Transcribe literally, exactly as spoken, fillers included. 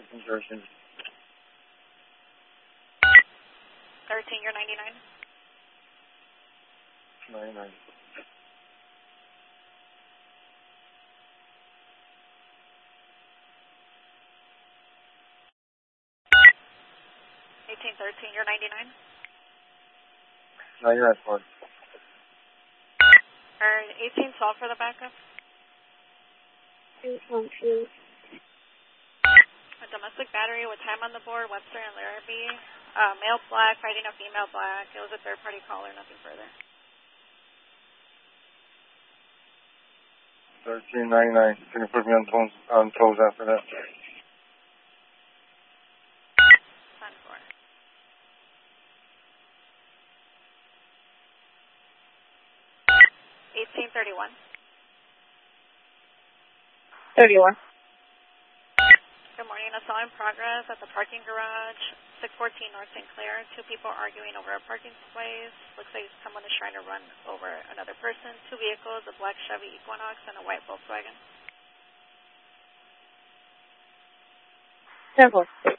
Insertion. thirteen, you're ninety-nine. ninety-nine. eighteen thirteen, you're ninety-nine. ninety-nine, fine. Or eighteen twelve for the backup. eighteen. A domestic battery with time on the board, Webster and Larrabee. Uh, male black, fighting a female black. It was a third-party caller, nothing further. thirteen ninety-nine. Can you put me on toes, on toes after that? ten four. eighteen thirty-one. thirty-one. Good morning. Assault in progress at the parking garage, six fourteen North Saint Clair. Two people arguing over a parking space. Looks like someone is trying to run over another person. Two vehicles, a black Chevy Equinox and a white Volkswagen. ten four.